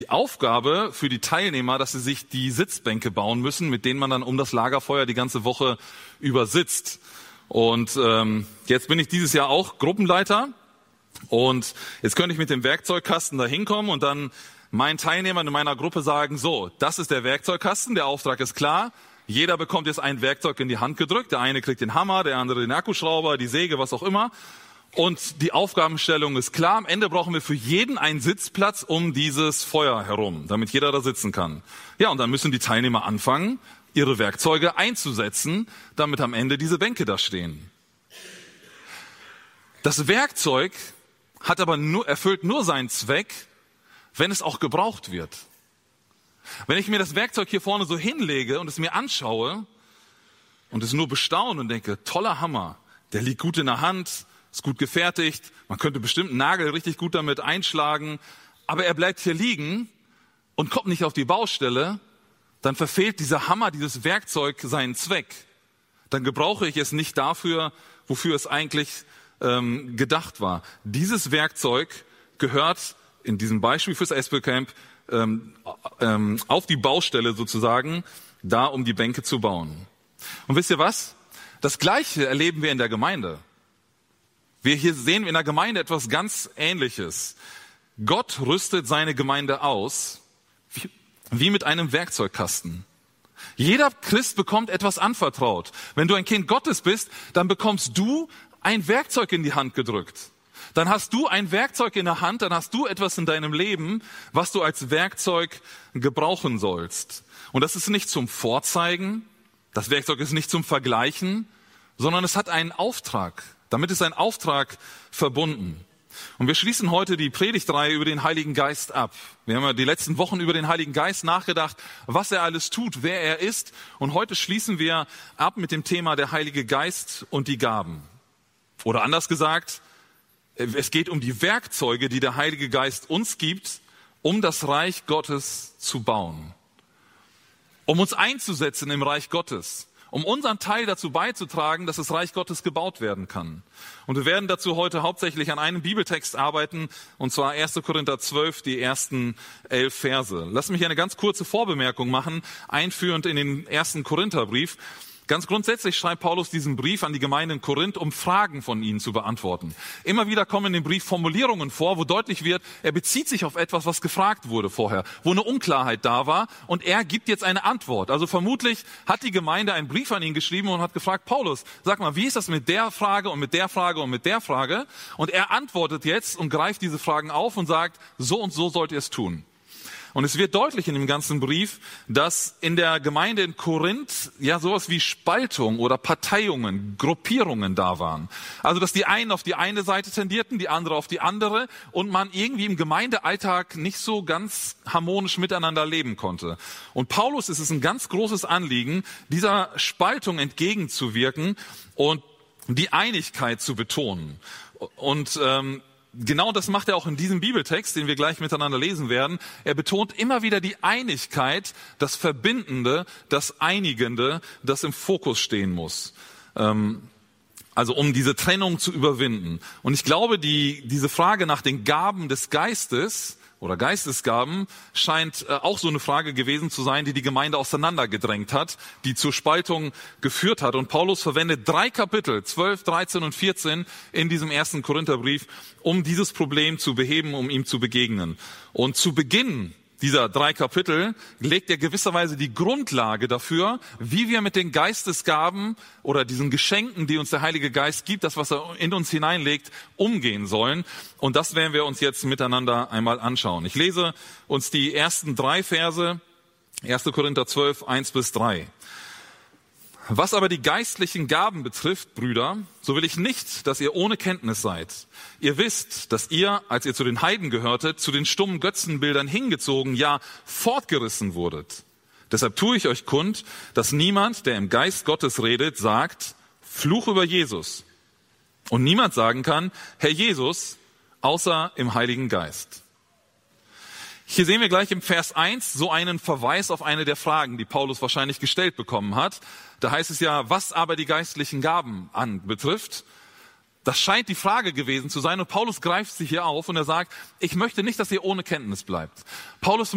die Aufgabe für die Teilnehmer, dass sie sich die Sitzbänke bauen müssen, mit denen man dann um das Lagerfeuer die ganze Woche über sitzt. Und jetzt bin ich dieses Jahr auch Gruppenleiter und jetzt könnte ich mit dem Werkzeugkasten da hinkommen und dann meinen Teilnehmern in meiner Gruppe sagen, so, das ist der Werkzeugkasten, der Auftrag ist klar, jeder bekommt jetzt ein Werkzeug in die Hand gedrückt, der eine kriegt den Hammer, der andere den Akkuschrauber, die Säge, was auch immer. Und die Aufgabenstellung ist klar, am Ende brauchen wir für jeden einen Sitzplatz um dieses Feuer herum, damit jeder da sitzen kann. Ja, und dann müssen die Teilnehmer anfangen, ihre Werkzeuge einzusetzen, damit am Ende diese Bänke da stehen. Das Werkzeug hat aber erfüllt nur seinen Zweck, wenn es auch gebraucht wird. Wenn ich mir das Werkzeug hier vorne so hinlege und es mir anschaue und es nur bestaune und denke, toller Hammer, der liegt gut in der Hand, ist gut gefertigt, man könnte bestimmt einen Nagel richtig gut damit einschlagen, aber er bleibt hier liegen und kommt nicht auf die Baustelle, dann verfehlt dieser Hammer, dieses Werkzeug seinen Zweck. Dann gebrauche ich es nicht dafür, wofür es eigentlich gedacht war. Dieses Werkzeug gehört in diesem Beispiel fürs SB-Camp auf die Baustelle sozusagen, da um die Bänke zu bauen. Und wisst ihr was? Das Gleiche erleben wir in der Gemeinde. Hier sehen wir in der Gemeinde etwas ganz Ähnliches. Gott rüstet seine Gemeinde aus, wie mit einem Werkzeugkasten. Jeder Christ bekommt etwas anvertraut. Wenn du ein Kind Gottes bist, dann bekommst du ein Werkzeug in die Hand gedrückt. Dann hast du ein Werkzeug in der Hand, dann hast du etwas in deinem Leben, was du als Werkzeug gebrauchen sollst. Und das ist nicht zum Vorzeigen, das Werkzeug ist nicht zum Vergleichen, sondern es hat einen Auftrag. Damit ist ein Auftrag verbunden. Und wir schließen heute die Predigtreihe über den Heiligen Geist ab. Wir haben ja die letzten Wochen über den Heiligen Geist nachgedacht, was er alles tut, wer er ist. Und heute schließen wir ab mit dem Thema der Heilige Geist und die Gaben. Oder anders gesagt, es geht um die Werkzeuge, die der Heilige Geist uns gibt, um das Reich Gottes zu bauen. Um uns einzusetzen im Reich Gottes. Um unseren Teil dazu beizutragen, dass das Reich Gottes gebaut werden kann. Und wir werden dazu heute hauptsächlich an einem Bibeltext arbeiten, und zwar 1. Korinther 12, die ersten 11 Verse. Lass mich eine ganz kurze Vorbemerkung machen, einführend in den 1. Korintherbrief. Ganz grundsätzlich schreibt Paulus diesen Brief an die Gemeinde in Korinth, um Fragen von ihnen zu beantworten. Immer wieder kommen in dem Brief Formulierungen vor, wo deutlich wird, er bezieht sich auf etwas, was gefragt wurde vorher, wo eine Unklarheit da war und er gibt jetzt eine Antwort. Also vermutlich hat die Gemeinde einen Brief an ihn geschrieben und hat gefragt, Paulus, sag mal, wie ist das mit der Frage und mit der Frage und mit der Frage? Und er antwortet jetzt und greift diese Fragen auf und sagt, so und so sollt ihr es tun. Und es wird deutlich in dem ganzen Brief, dass in der Gemeinde in Korinth ja sowas wie Spaltung oder Parteiungen, Gruppierungen da waren. Also dass die einen auf die eine Seite tendierten, die andere auf die andere und man irgendwie im Gemeindealltag nicht so ganz harmonisch miteinander leben konnte. Und Paulus ist es ein ganz großes Anliegen, dieser Spaltung entgegenzuwirken und die Einigkeit zu betonen. Und genau das macht er auch in diesem Bibeltext, den wir gleich miteinander lesen werden. Er betont immer wieder die Einigkeit, das Verbindende, das Einigende, das im Fokus stehen muss. Also um diese Trennung zu überwinden. Und ich glaube, diese Frage nach den Gaben des Geistes oder Geistesgaben scheint auch so eine Frage gewesen zu sein, die die Gemeinde auseinandergedrängt hat, die zur Spaltung geführt hat. Und Paulus verwendet 3 Kapitel, 12, 13 und 14 in diesem 1. Korintherbrief, um dieses Problem zu beheben, um ihm zu begegnen. Und zu Beginn dieser 3 Kapitel legt er gewisserweise die Grundlage dafür, wie wir mit den Geistesgaben oder diesen Geschenken, die uns der Heilige Geist gibt, das, was er in uns hineinlegt, umgehen sollen. Und das werden wir uns jetzt miteinander einmal anschauen. Ich lese uns die ersten 3 Verse, 1. Korinther 12, 1 bis 3. Was aber die geistlichen Gaben betrifft, Brüder, so will ich nicht, dass ihr ohne Kenntnis seid. Ihr wisst, dass ihr, als ihr zu den Heiden gehörtet, zu den stummen Götzenbildern hingezogen, ja fortgerissen wurdet. Deshalb tue ich euch kund, dass niemand, der im Geist Gottes redet, sagt, Fluch über Jesus. Und niemand sagen kann, Herr Jesus, außer im Heiligen Geist. Hier sehen wir gleich im Vers 1 so einen Verweis auf eine der Fragen, die Paulus wahrscheinlich gestellt bekommen hat. Da heißt es ja, was aber die geistlichen Gaben anbetrifft. Das scheint die Frage gewesen zu sein und Paulus greift sie hier auf und er sagt, ich möchte nicht, dass ihr ohne Kenntnis bleibt. Paulus